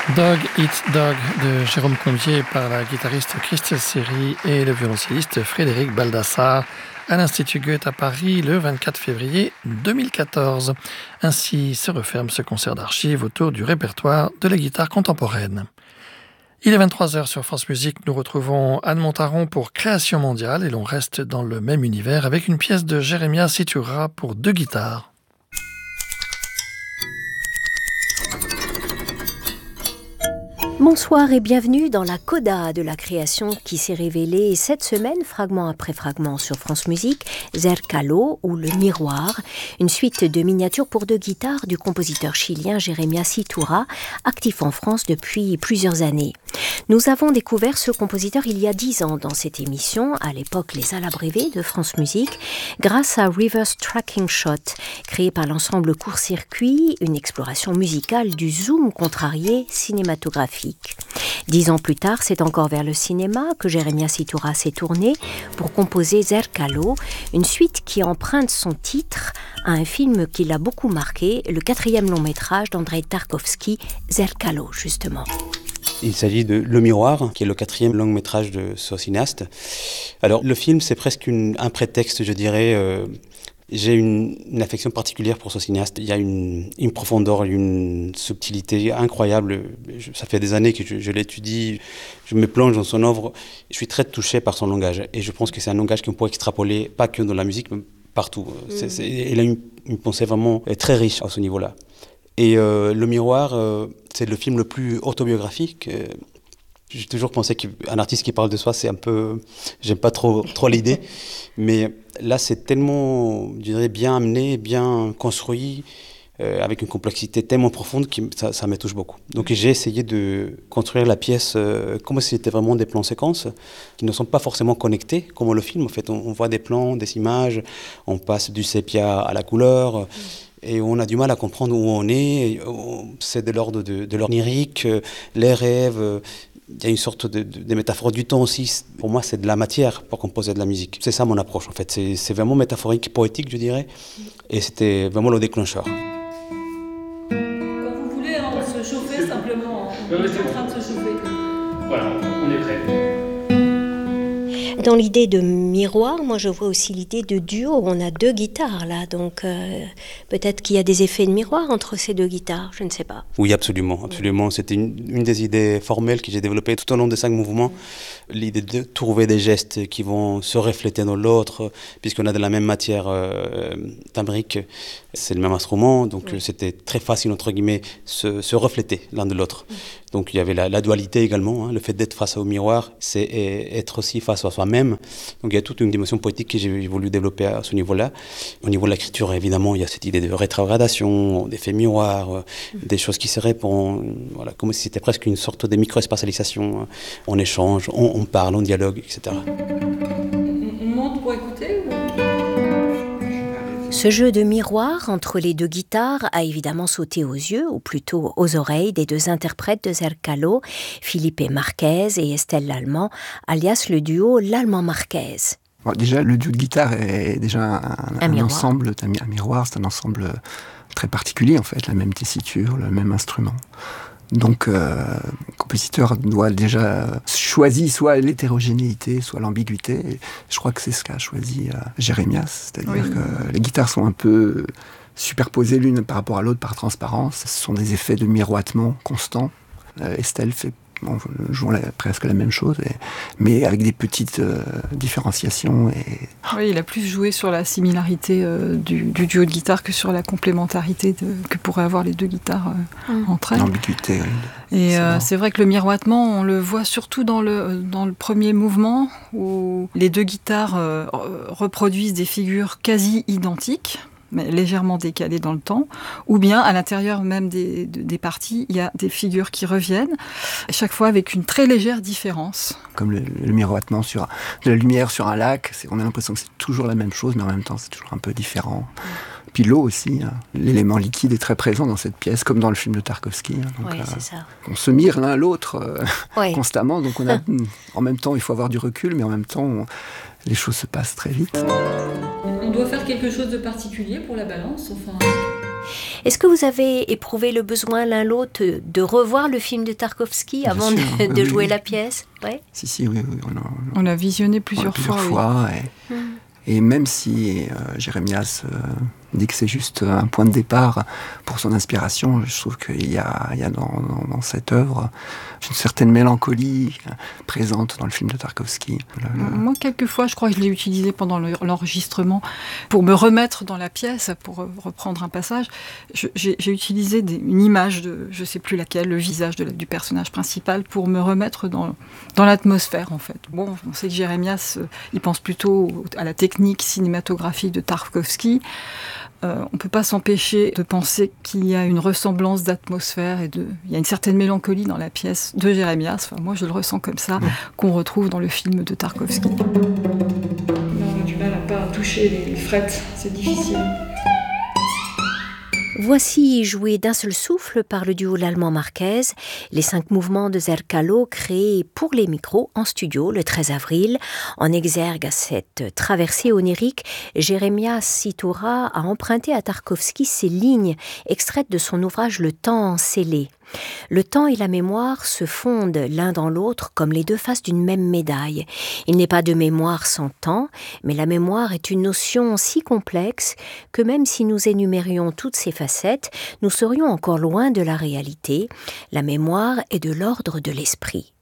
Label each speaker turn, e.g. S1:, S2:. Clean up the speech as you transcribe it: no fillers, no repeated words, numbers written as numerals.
S1: Dog Eat Dog de Jérôme Combier par la guitariste Christelle Seri et le violoncelliste Frédéric Baldassar à l'Institut Goethe à Paris le 24 février 2014. Ainsi se referme ce concert d'archives autour du répertoire de la guitare contemporaine. Il est 23h sur France Musique, nous retrouvons Anne Montaron pour Création mondiale et l'on reste dans le même univers avec une pièce de Jérémia Citura pour 2 guitares.
S2: Bonsoir et bienvenue dans la coda de la création qui s'est révélée cette semaine, fragment après fragment sur France Musique, Zercalo ou Le Miroir, une suite de miniatures pour 2 guitares du compositeur chilien Jérémia Citura, actif en France depuis plusieurs années. Nous avons découvert ce compositeur il y a 10 ans dans cette émission, à l'époque Les Alabrévés de France Musique, grâce à Reverse Tracking Shot, créé par l'ensemble Court-Circuit, une exploration musicale du zoom contrarié cinématographique. 10 ans plus tard, c'est encore vers le cinéma que Jérémia Citura s'est tourné pour composer Zercalo, une suite qui emprunte son titre à un film qui l'a beaucoup marqué, le 4e long métrage d'Andrei Tarkovsky, Zercalo justement.
S3: Il s'agit de Le Miroir, qui est le 4e long métrage de ce cinéaste. Alors le film, c'est presque un prétexte, je dirais. J'ai une affection particulière pour ce cinéaste. Il y a une profondeur, une subtilité incroyable. Ça fait des années que je l'étudie, je me plonge dans son œuvre. Je suis très touché par son langage. Et je pense que c'est un langage qu'on peut extrapoler, pas que dans la musique, mais partout. Il a une pensée vraiment très riche à ce niveau-là. Et Le Miroir, c'est le film le plus autobiographique. J'ai toujours pensé qu'un artiste qui parle de soi, c'est un peu... J'aime pas trop l'idée. Mais là, c'est tellement, je dirais, bien amené, bien construit, avec une complexité tellement profonde que ça me touche beaucoup. Donc j'ai essayé de construire la pièce comme si c'était vraiment des plans séquences qui ne sont pas forcément connectés, comme le film. En fait, on voit des plans, des images, on passe du sépia à la couleur... Et on a du mal à comprendre où on est. C'est de l'ordre de l'onirique, les rêves. Il y a une sorte de métaphore du temps aussi. Pour moi, c'est de la matière pour composer de la musique. C'est ça mon approche, en fait. C'est vraiment métaphorique, poétique, je dirais. Et c'était vraiment le déclencheur.
S4: Quand vous voulez, on se chauffer simplement. On est en train de se chauffer.
S5: Voilà, on est prêt.
S2: Dans l'idée de miroir, moi je vois aussi l'idée de duo. On a 2 guitares là, donc peut-être qu'il y a des effets de miroir entre ces 2 guitares, je ne sais pas.
S3: Oui, absolument. C'était une des idées formelles que j'ai développées tout au long des 5 mouvements. L'idée de trouver des gestes qui vont se refléter dans l'autre, puisqu'on a de la même matière timbrique, c'est le même instrument, donc c'était très facile, entre guillemets, se refléter l'un de l'autre. Donc il y avait la dualité également, le fait d'être face au miroir, c'est être aussi face à soi-même. Donc il y a toute une dimension poétique que j'ai voulu développer à ce niveau-là. Au niveau de l'écriture, évidemment, il y a cette idée de rétrogradation, d'effet miroir, des choses qui se répondent, voilà, comme si c'était presque une sorte de micro-spatialisation. On échange, on parle, on dialogue, etc.
S4: On monte pour écouter ou...
S2: Ce jeu de miroir entre les 2 guitares a évidemment sauté aux yeux, ou plutôt aux oreilles, des 2 interprètes de Zercalo, Felipe Marquez et Estelle Lallemand, alias le duo Lallemand-Marquez.
S6: Bon, déjà, le duo de guitare est déjà un ensemble, un miroir, c'est un ensemble très particulier en fait, la même tessiture, le même instrument. Donc, le compositeur doit déjà choisir soit l'hétérogénéité, soit l'ambiguïté. Et je crois que c'est ce qu'a choisi Jérémia, c'est-à-dire que les guitares sont un peu superposées l'une par rapport à l'autre par transparence. Ce sont des effets de miroitement constants. Estelle joue presque la même chose, mais avec des petites différenciations.
S4: Oui, il a plus joué sur la similarité du duo de guitare que sur la complémentarité que pourraient avoir les 2 guitares entre elles.
S6: L'ambiguïté, oui.
S4: Et c'est vrai que le miroitement, on le voit surtout dans le premier mouvement, où les 2 guitares reproduisent des figures quasi identiques, mais légèrement décalées dans le temps, ou bien à l'intérieur même des parties, il y a des figures qui reviennent, chaque fois avec une très légère différence.
S6: Comme le miroitement de la lumière sur un lac, on a l'impression que c'est toujours la même chose, mais en même temps c'est toujours un peu différent. Puis l'eau aussi, l'élément liquide est très présent dans cette pièce, comme dans le film de Tarkovsky. Donc,
S2: c'est ça.
S6: On se mire l'un l'autre constamment, donc en même temps il faut avoir du recul, mais en même temps les choses se passent très vite.
S4: On doit faire quelque chose de particulier pour la balance, enfin...
S2: Est-ce que vous avez éprouvé le besoin l'un l'autre de revoir le film de Tarkovsky avant de jouer la pièce? Ouais.
S6: Si, oui.
S4: On l'a visionné plusieurs fois.
S6: Oui. Et même si Jérémias dit que c'est juste un point de départ pour son inspiration, je trouve qu'il y a dans cette œuvre une certaine mélancolie présente dans le film de Tarkovsky.
S4: Moi, quelquefois, je crois que je l'ai utilisé pendant l'enregistrement pour me remettre dans la pièce, pour reprendre un passage. J'ai utilisé une image de, je ne sais plus laquelle, le visage du personnage principal, pour me remettre dans l'atmosphère, en fait. Bon, on sait que Jérémias, il pense plutôt à la technique cinématographique de Tarkovsky. On ne peut pas s'empêcher de penser qu'il y a une ressemblance d'atmosphère il y a une certaine mélancolie dans la pièce de Jérémias. Enfin, moi, je le ressens comme ça, qu'on retrouve dans le film de Tarkovsky. On a du mal à pas toucher les frettes, c'est difficile.
S2: Voici joué d'un seul souffle par le duo l'allemand Marquez, les 5 mouvements de Zerkallo créés pour les micros en studio le 13 avril. En exergue à cette traversée onirique, Jérémias Situra a emprunté à Tarkovsky ces lignes extraites de son ouvrage Le temps scellé. Le temps et la mémoire se fondent l'un dans l'autre comme les deux faces d'une même médaille. Il n'est pas de mémoire sans temps, mais la mémoire est une notion si complexe que même si nous énumérions toutes ses facettes, nous serions encore loin de la réalité. La mémoire est de l'ordre de l'esprit.